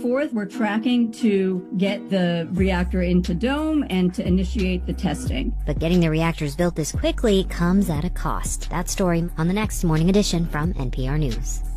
4th, we're tracking to get the reactor into dome and to initiate the testing. But getting the reactors built this quickly comes at a cost. That story on the next Morning Edition from NPR News.